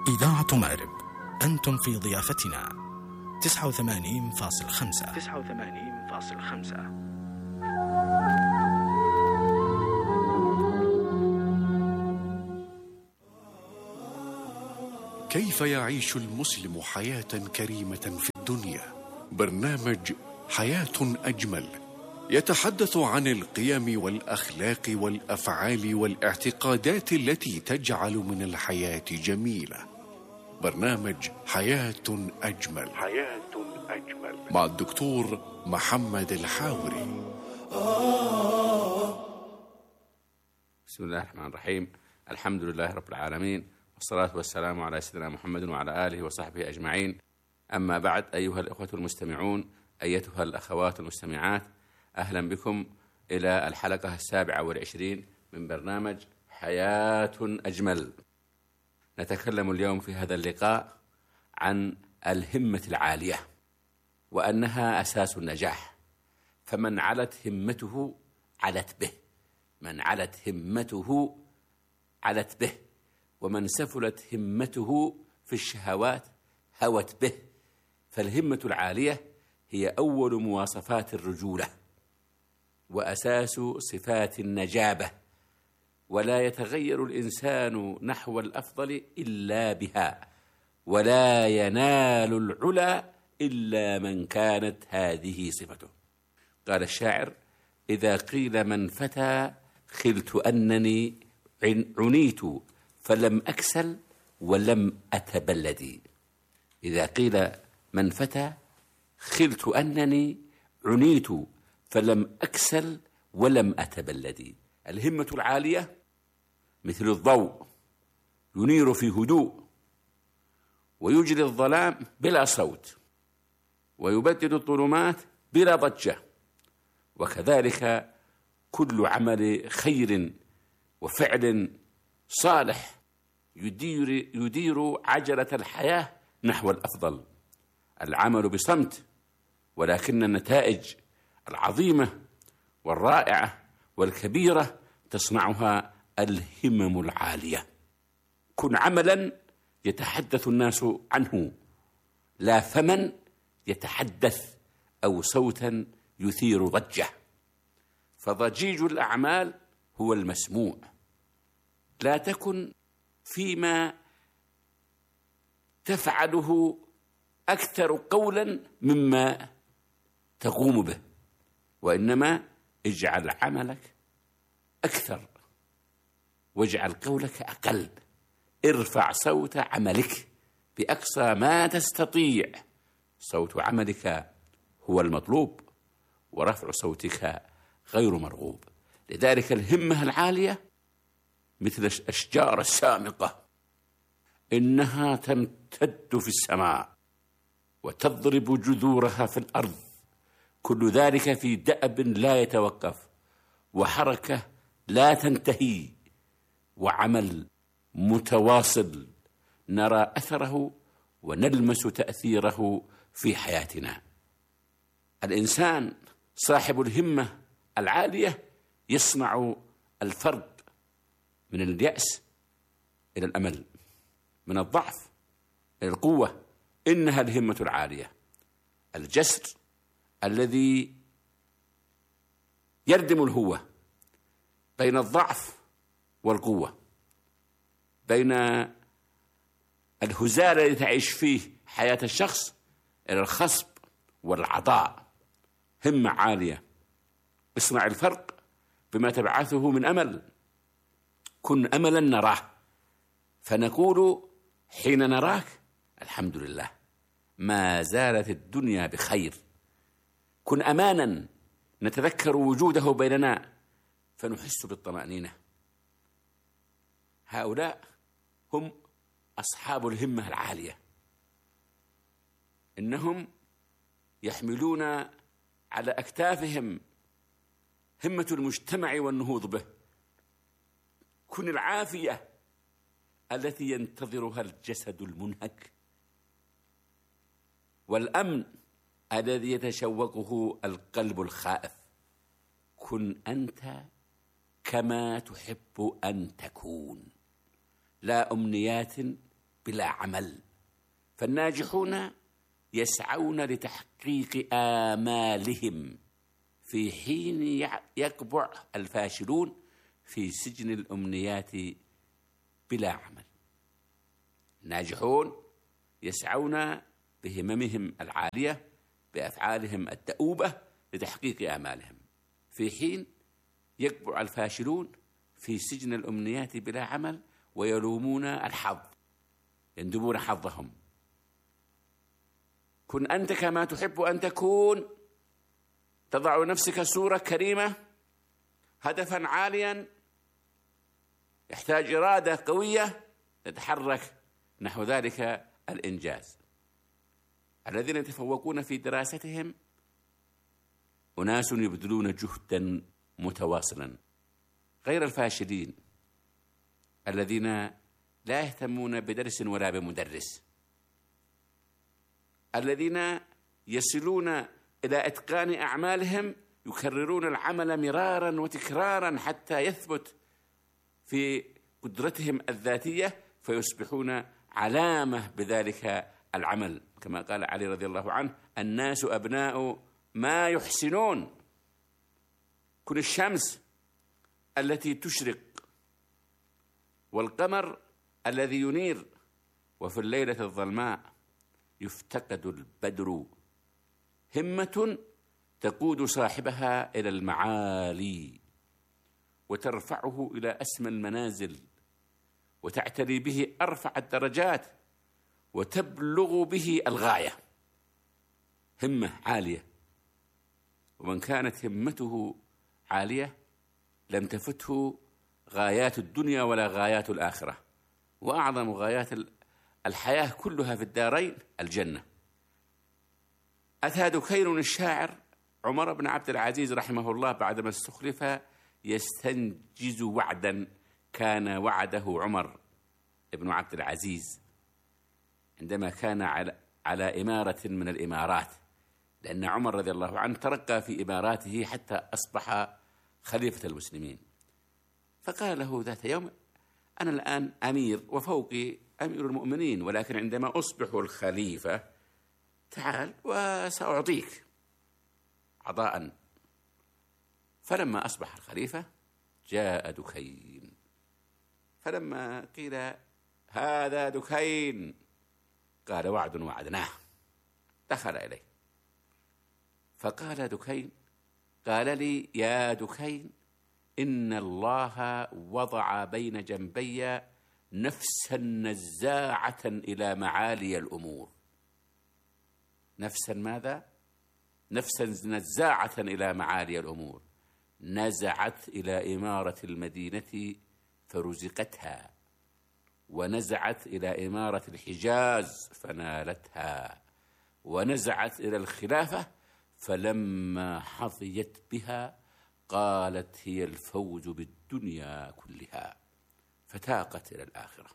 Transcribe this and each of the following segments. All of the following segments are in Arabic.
إذاعة مأرب، أنتم في ضيافتنا 89.5. كيف يعيش المسلم حياة كريمة في الدنيا؟ برنامج حياة أجمل يتحدث عن القيم والأخلاق والأفعال والاعتقادات التي تجعل من الحياة جميلة. برنامج حياة أجمل مع الدكتور محمد الحاوري. بسم الله الرحمن الرحيم. الحمد لله رب العالمين، والصلاة والسلام على سيدنا محمد وعلى آله وصحبه أجمعين. أما بعد، أيها الأخوة المستمعون، أيتها الأخوات المستمعات، أهلا بكم إلى الحلقة 27 من برنامج حياة أجمل. نتكلم اليوم في هذا اللقاء عن الهمة العالية، وأنها أساس النجاح. فمن علت همته علت به، من علت همته علت به، ومن سفلت همته في الشهوات هوت به. فالهمة العالية هي أول مواصفات الرجولة وأساس صفات النجابة، ولا يتغير الإنسان نحو الأفضل إلا بها، ولا ينال العلا إلا من كانت هذه صفته. قال الشاعر: إذا قيل من فتى خلت أنني عنيت فلم أكسل ولم أتبلدي. إذا قيل من فتى خلت أنني عنيت فلم أكسل ولم أتبلدي. الهمة العالية مثل الضوء، ينير في هدوء، ويجري الظلام بلا صوت، ويبدد الظلمات بلا ضجة. وكذلك كل عمل خير وفعل صالح يدير عجلة الحياة نحو الأفضل. العمل بصمت، ولكن النتائج العظيمة والرائعة والكبيرة تصنعها الهمم العالية. كن عملا يتحدث الناس عنه، لا فمن يتحدث أو صوتا يثير ضجة. فضجيج الأعمال هو المسموع. لا تكن فيما تفعله أكثر قولا مما تقوم به، وإنما اجعل عملك أكثر واجعل قولك أقل. ارفع صوت عملك بأقصى ما تستطيع. صوت عملك هو المطلوب، ورفع صوتك غير مرغوب. لذلك الهمة العالية مثل الأشجار السامقة، إنها تمتد في السماء وتضرب جذورها في الأرض، كل ذلك في دأب لا يتوقف، وحركة لا تنتهي، وعمل متواصل نرى أثره ونلمس تأثيره في حياتنا. الإنسان صاحب الهمة العالية يصنع الفرق من اليأس إلى الأمل، من الضعف إلى القوة. إنها الهمة العالية، الجسر الذي يردم الهوة بين الضعف والقوة، بين الهزال الذي تعيش فيه حياة الشخص إلى الخصب والعطاء. همة عالية، اصنع الفرق بما تبعثه من أمل. كن أملا نراه، فنقول حين نراك الحمد لله، ما زالت الدنيا بخير. كن أمانا نتذكر وجوده بيننا فنحس بالطمأنينة. هؤلاء هم أصحاب الهمة العالية، إنهم يحملون على أكتافهم همة المجتمع والنهوض به. كن العافية التي ينتظرها الجسد المنهك، والأمن الذي يتشوقه القلب الخائف. كن أنت كما تحب أن تكون، لا أمنيات بلا عمل. فالناجحون يسعون لتحقيق آمالهم في حين يقبع الفاشلون في سجن الأمنيات بلا عمل. الناجحون يسعون بهممهم العالية بأفعالهم الدؤوبة لتحقيق آمالهم في حين يقبع الفاشلون في سجن الأمنيات بلا عمل ويلومون الحظ، يندبون حظهم. كن أنت كما تحب أن تكون، تضع نفسك صورة كريمة، هدفا عاليا يحتاج إرادة قوية تتحرك نحو ذلك الإنجاز. الذين يتفوقون في دراستهم أناس يبذلون جهدا متواصلا، غير الفاشلين الذين لا يهتمون بدرس ولا بمدرس، الذين يصلون إلى إتقان أعمالهم، يكررون العمل مرارا وتكرارا حتى يثبت في قدرتهم الذاتية، فيصبحون علامة بذلك العمل، كما قال علي رضي الله عنه: الناس أبناء ما يحسنون. كن الشمس التي تشرق والقمر الذي ينير، وفي الليلة الظلماء يفتقد البدر. همة تقود صاحبها إلى المعالي وترفعه إلى أسمى المنازل وتعتلي به أرفع الدرجات وتبلغ به الغاية. همة عالية، ومن كانت همته عالية لم تفته غايات الدنيا ولا غايات الآخرة، وأعظم غايات الحياة كلها في الدارين الجنة. أتى دكين الشاعر عمر بن عبد العزيز رحمه الله بعدما استخلف يستنجز وعدا كان وعده عمر بن عبد العزيز عندما كان على إمارة من الإمارات، لأن عمر رضي الله عنه ترقى في إماراته حتى أصبح خليفة المسلمين. فقال له ذات يوم: أنا الآن أمير وفوقي أمير المؤمنين، ولكن عندما أصبح الخليفة تعال وسأعطيك عطاء. فلما أصبح الخليفة جاء دكين، فلما قيل: هذا دكين، قال: وعد وعدناه. دخل إليه فقال دكين: قال لي: يا دكين، إن الله وضع بين جنبي نفسا نزاعة إلى معالي الأمور. نفسا ماذا؟ نفسا نزاعة إلى معالي الأمور، نزعت إلى إمارة المدينة فرزقتها، ونزعت إلى إمارة الحجاز فنالتها، ونزعت إلى الخلافة فلما حظيت بها قالت: هي الفوز بالدنيا كلها، فتاقت إلى الآخرة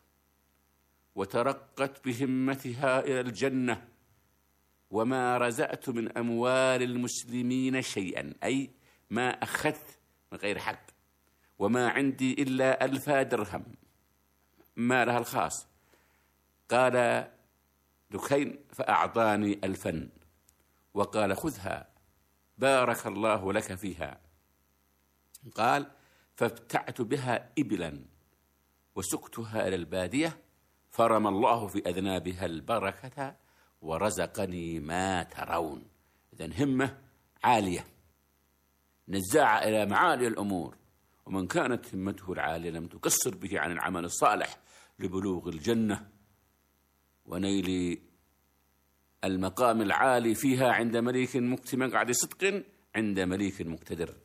وترقت بهمتها إلى الجنة. وما رزأت من أموال المسلمين شيئا، أي ما أخذت من غير حق، وما عندي إلا 1000 درهم مالها الخاص. قال دكين: فأعطاني 1000 وقال: خذها بارك الله لك فيها. قال: فابتعت بها إبلا وسقتها إلى البادية، فرمى الله في أذنابها البركة ورزقني ما ترون. إذن همة عالية نزاعة إلى معالي الأمور، ومن كانت همته العالية لم تقصر به عن العمل الصالح لبلوغ الجنة ونيل المقام العالي فيها عند مليك مقعد صدق عند مليك مقتدر.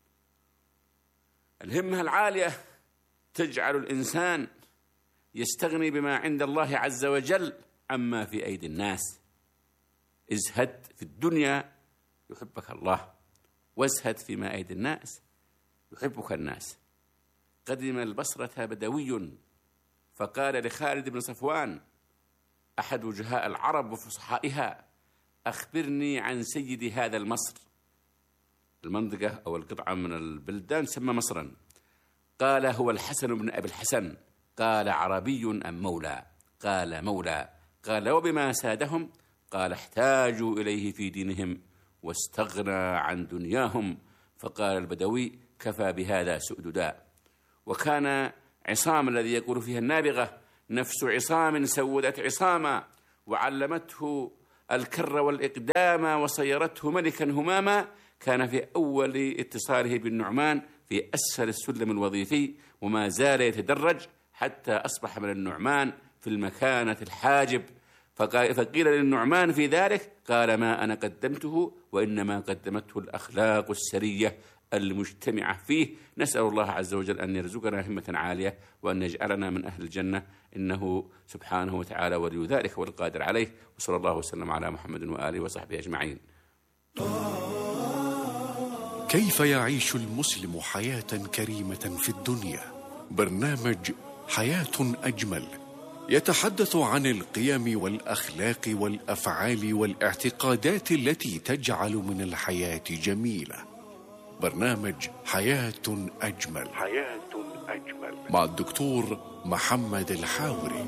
الهمة العالية تجعل الإنسان يستغني بما عند الله عز وجل عما في أيدي الناس. ازهد في الدنيا يحبك الله، وازهد فيما أيدي الناس يحبك الناس. قدم البصرة بدوي فقال لخالد بن صفوان أحد وجهاء العرب وفصحائها: أخبرني عن سيد هذا المصر. المنطقة أو القطعة من البلدان سمى مصرا. قال: هو الحسن بن أبي الحسن. قال: عربي أم مولى؟ قال مولى. قال وبما سادهم؟ قال احتاجوا إليه في دينهم واستغنى عن دنياهم. فقال البدوي كفى بهذا سؤددا. وكان عصام الذي يقول فيها النابغة نفس عصام سودت عصاما وعلمته الكر والإقدام وصيرته ملكا هماما. كان في أول اتصاله بالنعمان في أسفل السلم الوظيفي، وما زال يتدرج حتى أصبح من النعمان في المكانة الحاجب. فقيل للنعمان في ذلك قال ما أنا قدمته وإنما قدمته الأخلاق السرية المجتمعة فيه. نسأل الله عز وجل أن يرزقنا همة عالية وأن يجعلنا من أهل الجنة، إنه سبحانه وتعالى ولي ذلك والقادر عليه. وصلى الله وسلم على محمد وآله وصحبه أجمعين. كيف يعيش المسلم حياة كريمة في الدنيا؟ برنامج حياة أجمل يتحدث عن القيم والأخلاق والأفعال والاعتقادات التي تجعل من الحياة جميلة. برنامج حياة أجمل مع الدكتور محمد الحاوري.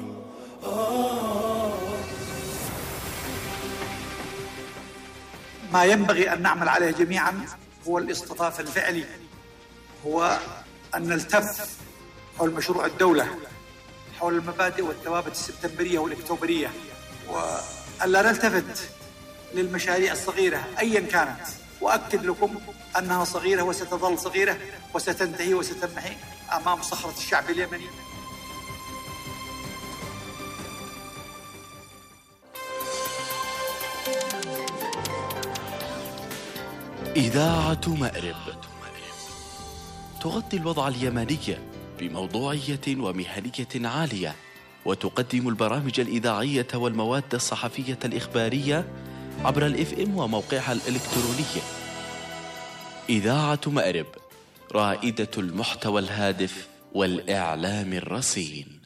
ما ينبغي أن نعمل عليه جميعا هو الاصطفاف الفعلي، هو أن نلتف حول مشروع الدولة، حول المبادئ والثوابت السبتمبرية والأكتوبرية، وألا نلتفت للمشاريع الصغيرة أيا كانت. وأكد لكم أنها صغيرة وستظل صغيرة وستنتهي وستنمحي أمام صخرة الشعب اليمني. إذاعة مأرب تغطي الوضع اليمني بموضوعية ومهنية عالية، وتقدم البرامج الإذاعية والمواد الصحفية الإخبارية عبر الFM وموقعها الإلكتروني. إذاعة مأرب رائدة المحتوى الهادف والإعلام الرصين.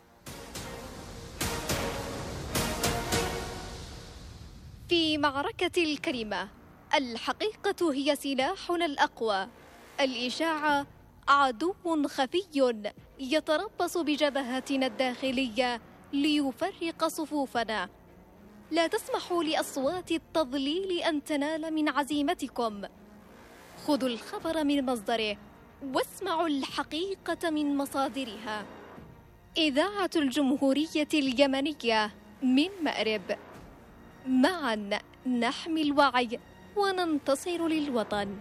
في معركة الكلمة الحقيقة هي سلاحنا الأقوى. الإشاعة عدو خفي يتربص بجبهاتنا الداخلية ليفرق صفوفنا. لا تسمحوا لأصوات التضليل أن تنال من عزيمتكم. خذوا الخبر من مصدره واسمعوا الحقيقة من مصادرها. إذاعة الجمهورية اليمنية من مأرب. معا نحمي الوعي وننتصر للوطن.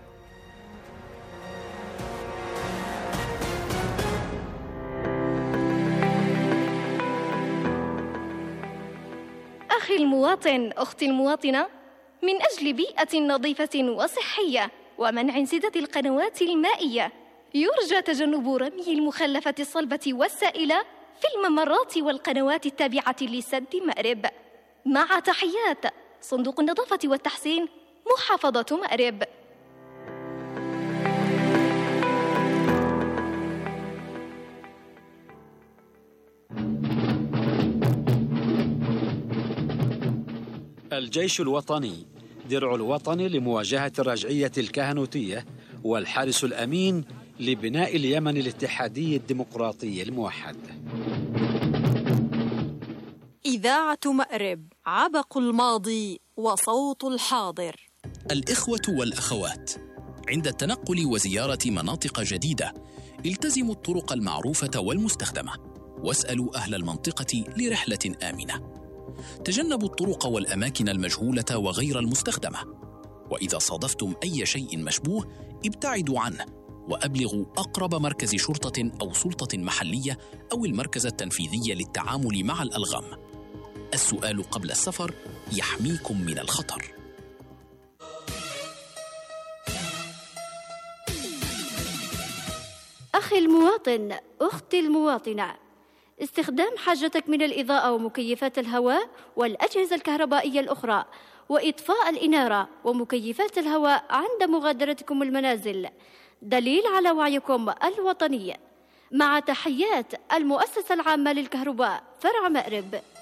أخي المواطن، أختي المواطنة، من أجل بيئة نظيفة وصحية ومنع انسداد القنوات المائية يرجى تجنب رمي المخلفات الصلبة والسائلة في الممرات والقنوات التابعة لسد مأرب. مع تحيات صندوق النظافة والتحسين، محافظة مأرب. الجيش الوطني درع الوطن لمواجهة الرجعية الكهنوتية، والحارس الأمين لبناء اليمن الاتحادي الديمقراطي الموحد. إذاعة مأرب، عبق الماضي وصوت الحاضر. الإخوة والأخوات، عند التنقل وزيارة مناطق جديدة التزموا الطرق المعروفة والمستخدمة، واسألوا أهل المنطقة لرحلة آمنة. تجنبوا الطرق والأماكن المجهولة وغير المستخدمة، وإذا صادفتم أي شيء مشبوه ابتعدوا عنه، وأبلغوا أقرب مركز شرطة أو سلطة محلية أو المركز التنفيذي للتعامل مع الألغام. السؤال قبل السفر يحميكم من الخطر. أخي المواطن، أختي المواطنة، استخدام حاجتك من الإضاءة ومكيفات الهواء والأجهزة الكهربائية الأخرى، وإطفاء الإنارة ومكيفات الهواء عند مغادرتكم المنازل دليل على وعيكم الوطني. مع تحيات المؤسسة العامة للكهرباء فرع مأرب.